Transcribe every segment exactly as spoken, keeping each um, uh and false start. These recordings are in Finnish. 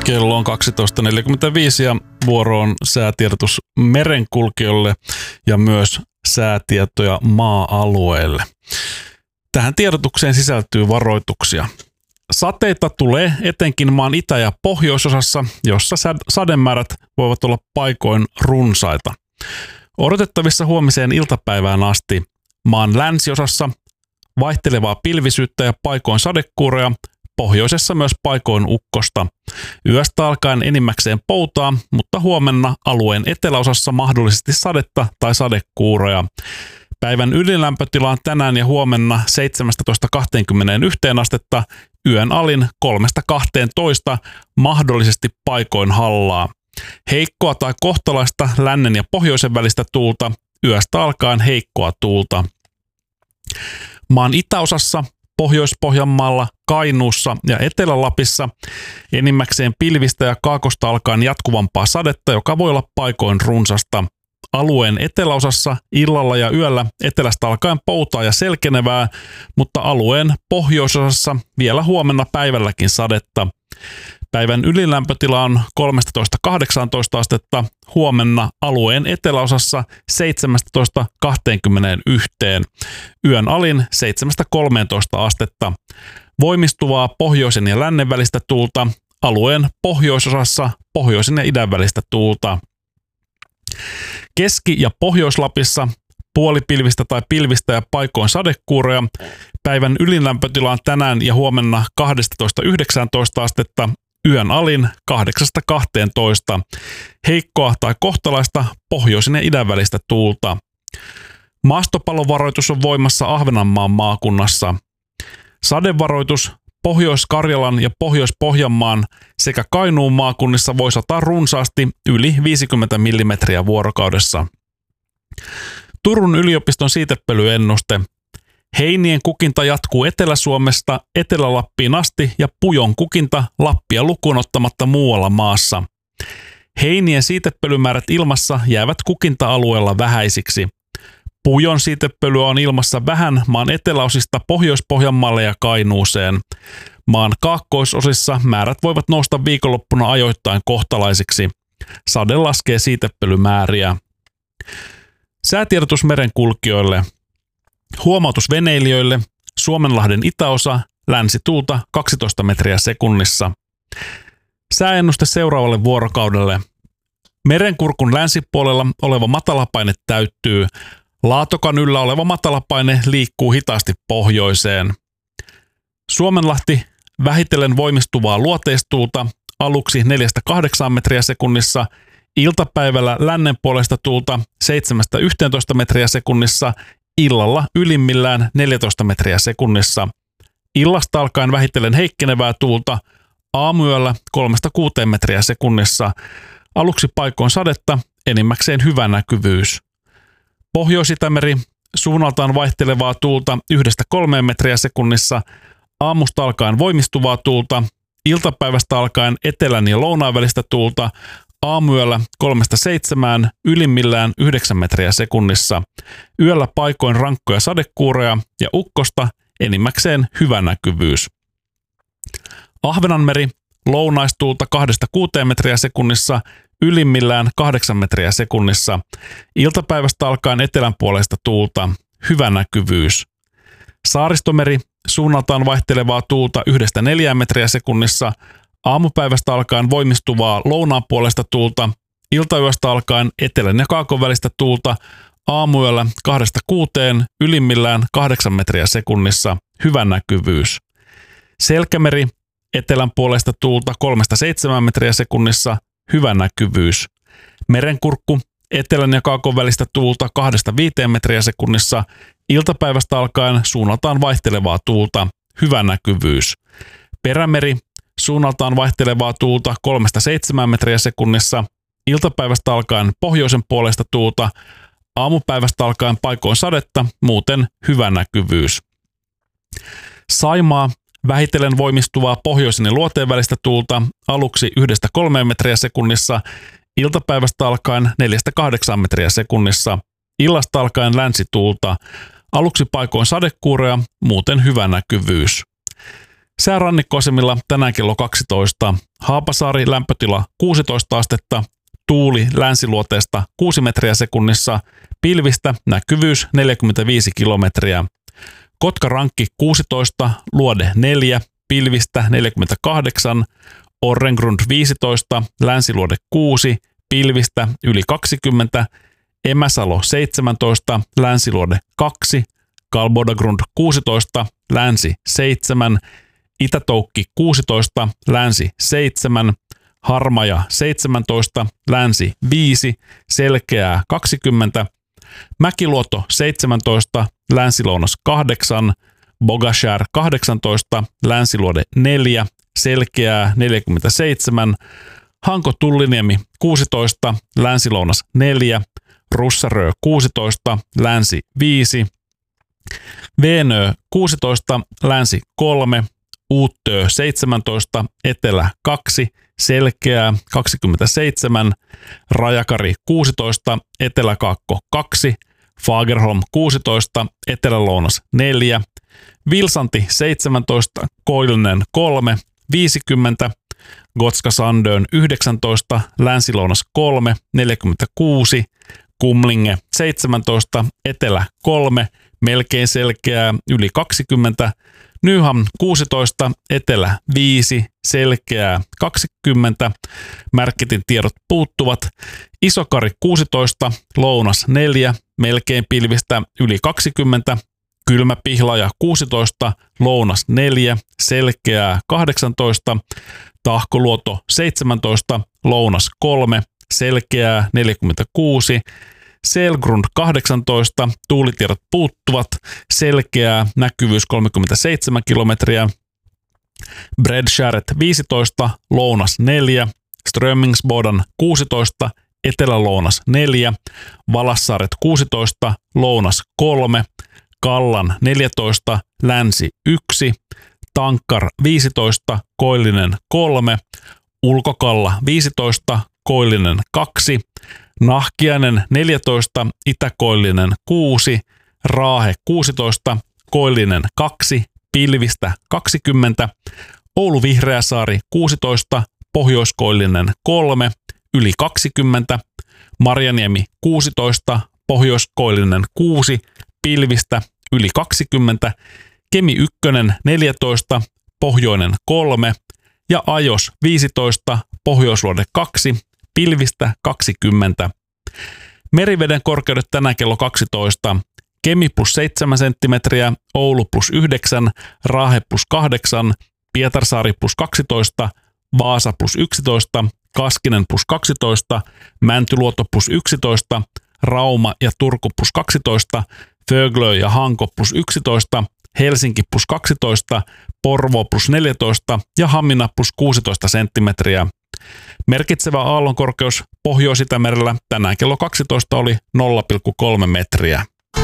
Kello on kaksitoista neljäkymmentäviisi ja vuoro on säätiedotus merenkulkijoille ja myös säätietoja maa-alueille. Tähän tiedotukseen sisältyy varoituksia. Sateita tulee etenkin maan itä- ja pohjoisosassa, jossa sademäärät voivat olla paikoin runsaita. Odotettavissa huomiseen iltapäivään asti maan länsiosassa vaihtelevaa pilvisyyttä ja paikoin sadekuuroja, pohjoisessa myös paikoin ukkosta. Yöstä alkaen enimmäkseen poutaa, mutta huomenna alueen eteläosassa mahdollisesti sadetta tai sadekuuroja. Päivän ylilämpötila on tänään ja huomenna seitsemästätoista kaksikymmentäyksi astetta, yön alin kolmesta kahteentoista, mahdollisesti paikoin hallaa. Heikkoa tai kohtalaista lännen ja pohjoisen välistä tuulta, yöstä alkaen heikkoa tuulta. Maan itäosassa, Pohjois-Pohjanmaalla, Kainuussa ja Etelä-Lapissa enimmäkseen pilvistä ja kaakosta alkaen jatkuvampaa sadetta, joka voi olla paikoin runsasta. Alueen eteläosassa illalla ja yöllä etelästä alkaen poutaa ja selkenevää, mutta alueen pohjoisosassa vielä huomenna päivälläkin sadetta. Päivän ylilämpötila on kolmetoista kahdeksantoista astetta, huomenna alueen eteläosassa seitsemästätoista kaksikymmentäyksi, yön alin seitsemästä kolmeentoista astetta. Voimistuvaa pohjoisen ja lännen välistä tuulta, alueen pohjoisosassa pohjoisen ja idän välistä tuulta. Keski- ja Pohjois-Lapissa puolipilvistä tai pilvistä ja paikoin sadekuuroja. Päivän ylilämpötila on tänään ja huomenna kaksitoista yhdeksäntoista astetta, yön alin kahdeksasta kahteentoista. Heikkoa tai kohtalaista pohjoisen ja idän välistä tuulta. Maastopalovaroitus on voimassa Ahvenanmaan maakunnassa. Sadevaroitus Pohjois-Karjalan ja Pohjois-Pohjanmaan sekä Kainuun maakunnissa voi sataa runsaasti yli viisikymmentä millimetriä vuorokaudessa. Turun yliopiston siitepölyennuste. Heinien kukinta jatkuu Etelä-Suomesta Etelä-Lappiin asti ja pujon kukinta Lappia lukuun ottamatta muualla maassa. Heinien siitepölymäärät ilmassa jäävät kukinta-alueella vähäisiksi. Pujon siitepölyä on ilmassa vähän maan eteläosista Pohjois-Pohjanmaalle ja Kainuuseen. Maan kaakkoisosissa määrät voivat nousta viikonloppuna ajoittain kohtalaisiksi. Sade laskee siitepölymääriä. Säätiedotus merenkulkijoille. Huomautus veneilijöille. Suomenlahden itäosa, länsituulta kaksitoista metriä sekunnissa. Sääennuste seuraavalle vuorokaudelle. Merenkurkun länsipuolella oleva matalapaine täyttyy. Laatokan yllä oleva matalapaine liikkuu hitaasti pohjoiseen. Suomenlahti vähitellen voimistuvaa luoteistuulta, aluksi neljästä kahdeksaan metriä sekunnissa, iltapäivällä lännen puolesta tuulta seitsemästä yhteentoista metriä sekunnissa, illalla ylimmillään neljätoista metriä sekunnissa. Illasta alkaen vähitellen heikkenevää tuulta, aamuyöllä kolmesta kuuteen metriä sekunnissa, aluksi paikoin sadetta, enimmäkseen hyvä näkyvyys. Pohjois-Itämeri, suunnaltaan vaihtelevaa tuulta yhdestä kolmeen metriä sekunnissa, aamusta alkaen voimistuvaa tuulta, iltapäivästä alkaen etelän ja lounaan välistä tuulta, aamuyöllä kolmesta seitsemään, ylimmillään yhdeksän metriä sekunnissa, yöllä paikoin rankkoja sadekuuroja ja ukkosta, enimmäkseen hyvä näkyvyys. Ahvenanmeri, lounaistuulta kahdesta kuuteen metriä sekunnissa, ylimmillään kahdeksan metriä sekunnissa, iltapäivästä alkaen etelänpuoleista tuulta, hyvä näkyvyys. Saaristomeri, suunnaltaan vaihtelevaa tuulta yhdestä neljään metriä sekunnissa, aamupäivästä alkaen voimistuvaa lounaan puolesta tuulta, iltayöstä alkaen etelän ja kaakon välistä tuulta, aamuyöllä kahdesta kuuteen, ylimmillään kahdeksan metriä sekunnissa, hyvä näkyvyys. Selkämeri, etelän puolesta tuulta kolmesta seitsemään metriä sekunnissa, hyvä näkyvyys. Merenkurkku, etelän ja kaakon välistä tuulta kahdesta viiteen metriä sekunnissa, iltapäivästä alkaen suunnaltaan vaihtelevaa tuulta, hyvä näkyvyys. Perämeri, suunnaltaan vaihtelevaa tuulta kolmesta seitsemään metriä sekunnissa, iltapäivästä alkaen pohjoisen puolesta tuulta, aamupäivästä alkaen paikoin sadetta, muuten hyvä näkyvyys. Saimaa, vähitellen voimistuvaa pohjoisen ja luoteen välistä tuulta, aluksi yhdestä kolmeen metriä sekunnissa, iltapäivästä alkaen neljästä kahdeksaan metriä sekunnissa, illasta alkaen länsituulta, aluksi paikoin sadekuuroja, muuten hyvä näkyvyys. Säärannikkoasemilla tänään kello kaksitoista. Haapasaari lämpötila kuusitoista astetta, tuuli länsiluoteesta kuusi metriä sekunnissa, pilvistä näkyvyys neljäkymmentäviisi kilometriä. Kotka-Rankki kuusitoista, Luode neljä, pilvistä neljäkymmentäkahdeksan, Orrengrund viisitoista, Länsiluode kuusi, pilvistä yli kaksikymmentä, Emäsalo seitsemäntoista, Länsiluode kaksi, Kalbodagrund kuusitoista, Länsi seitsemän, Itätoukki kuusitoista, Länsi seitsemän, Harmaja seitsemäntoista, Länsi viisi, Selkeää kaksikymmentä, Mäkiluoto seitsemäntoista, Länsilounas kahdeksan, Bogashär kahdeksantoista, Länsiluode neljä, Selkeää neljäkymmentäseitsemän, Hanko-Tulliniemi kuusitoista, Länsilounas neljä, Russarö kuusitoista, Länsi viisi, Veenö kuusitoista, Länsi kolme, Uuttöö seitsemäntoista, Etelä kaksi, Selkeää kaksikymmentäseitsemän, Rajakari kuusitoista, Etelä-Kaakko kaksi, Fagerholm kuusitoista, Etelä-Lounas neljä, Vilsanti seitsemäntoista, Koillinen kolme, viisikymmentä, Gotska-Sandön yhdeksäntoista, Länsi-Lounas kolme, neljäkymmentäkuusi, Kumlinge seitsemäntoista, Etelä kolme, melkein Selkeää yli kaksikymmentä, Nyham kuusitoista, Etelä viisi, Selkeää kaksikymmentä, Märkitin tiedot puuttuvat, Isokari kuusitoista, Lounas neljä, melkein pilvistä yli kaksikymmentä, Kylmä-Pihlaja kuusitoista, Lounas neljä, Selkeää kahdeksantoista, Tahkoluoto seitsemäntoista, Lounas kolme, Selkeää neljäkymmentäkuusi, Selgrund kahdeksantoista, tuulitiedot puuttuvat, Selkeää, näkyvyys kolmekymmentäseitsemän kilometriä, Bredskäret viisitoista, Lounas neljä, Strömingsbodan kuusitoista, Etelä-Lounas neljä, Valassaaret kuusitoista, Lounas kolme, Kallan neljätoista, Länsi yksi, Tankkar viisitoista, Koillinen kolme, Ulkokalla viisitoista, Koillinen kaksi, Nahkiainen neljätoista, Itä-Koillinen kuusi, Raahe kuusitoista, Koillinen kaksi, pilvistä kaksikymmentä, Oulu-Vihreäsaari kuusitoista, Pohjois-Koillinen kolme, yli kaksikymmentä, Marjaniemi kuusitoista, Pohjois-Koillinen kuusi, pilvistä yli kaksikymmentä, Kemi yksi neljätoista, Pohjoinen kolme ja Ajos viisitoista, Pohjoisluode kaksi, pilvistä kaksikymmentä. Meriveden korkeudet tänään kello kaksitoista. Kemi plus seitsemän senttimetriä, Oulu plus yhdeksän, Raahe plus kahdeksan, Pietarsaari plus kaksitoista, Vaasa plus yksitoista, Kaskinen plus kaksitoista, Mäntyluoto plus yksitoista, Rauma ja Turku plus kaksitoista, Föglö ja Hanko plus yksitoista, Helsinki plus kaksitoista, Porvoo plus neljätoista ja Hamina plus kuusitoista senttimetriä. Merkitsevä aallonkorkeus Pohjois-Itämerellä tänään kello kaksitoista oli nolla pilkku kolme metriä.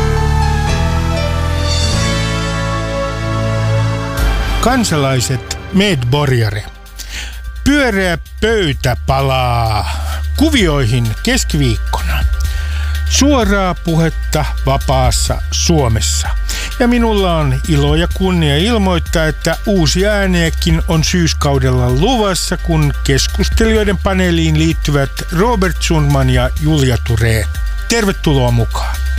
Kansalaiset medborgare. Pyöreä pöytä palaa kuvioihin keskiviikkona. Suoraa puhetta vapaassa Suomessa. Ja minulla on ilo ja kunnia ilmoittaa, että uusia ääniäkin on syyskaudella luvassa, kun keskustelijoiden paneeliin liittyvät Robert Sundman ja Julia Thurén. Tervetuloa mukaan.